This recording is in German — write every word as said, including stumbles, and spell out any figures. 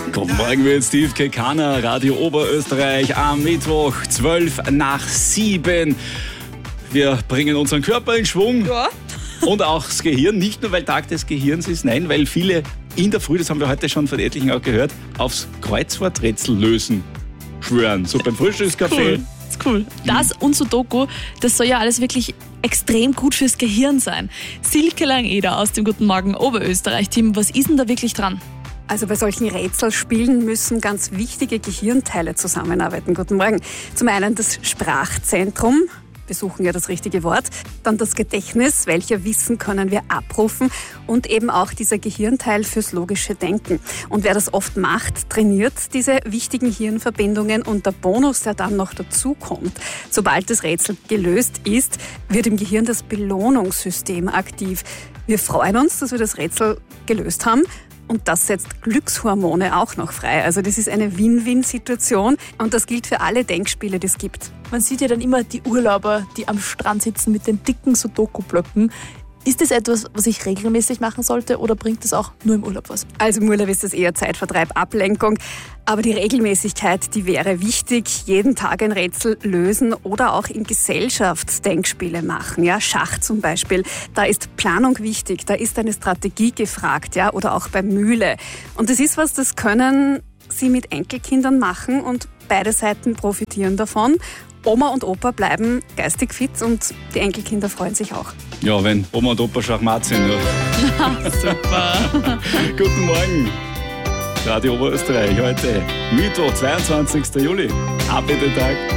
Guten Morgen mit Steve Kekana, Radio Oberösterreich am Mittwoch, zwölf nach sieben. Wir bringen unseren Körper in Schwung. Ja. Und auch das Gehirn, nicht nur weil Tag des Gehirns ist, nein, weil viele in der Früh, das haben wir heute schon von etlichen auch gehört, aufs Kreuzworträtsel lösen schwören. So beim Frühstückskaffee. Cool. Das ist cool. Das und Sudoku, das soll ja alles wirklich extrem gut fürs Gehirn sein. Silke Lang-Eder aus dem Guten Morgen Oberösterreich-Team, was ist denn da wirklich dran? Also bei solchen Rätselspielen müssen ganz wichtige Gehirnteile zusammenarbeiten. Guten Morgen. Zum einen das Sprachzentrum, wir suchen ja das richtige Wort, dann das Gedächtnis, welcher Wissen können wir abrufen und eben auch dieser Gehirnteil fürs logische Denken. Und wer das oft macht, trainiert diese wichtigen Hirnverbindungen und der Bonus, der dann noch dazu kommt, sobald das Rätsel gelöst ist, wird im Gehirn das Belohnungssystem aktiv. Wir freuen uns, dass wir das Rätsel gelöst haben. Und das setzt Glückshormone auch noch frei. Also das ist eine Win-Win-Situation und das gilt für alle Denkspiele, die es gibt. Man sieht ja dann immer die Urlauber, die am Strand sitzen mit den dicken Sudoku-Blöcken. Ist das etwas, was ich regelmäßig machen sollte oder bringt das auch nur im Urlaub was? Also im Urlaub ist das eher Zeitvertreib, Ablenkung. Aber die Regelmäßigkeit, die wäre wichtig. Jeden Tag ein Rätsel lösen oder auch in Gesellschaft Denkspiele machen. Ja, Schach zum Beispiel. Da ist Planung wichtig, da ist eine Strategie gefragt. Ja, oder auch bei Mühle. Und das ist was, das können Sie mit Enkelkindern machen und beide Seiten profitieren davon. Oma und Opa bleiben geistig fit und die Enkelkinder freuen sich auch. Ja, wenn Oma und Opa Schachmatt sind. Ja. Super. Guten Morgen. Radio Oberösterreich heute Mittwoch, zweiundzwanzigster Juli. Ab in den Tag.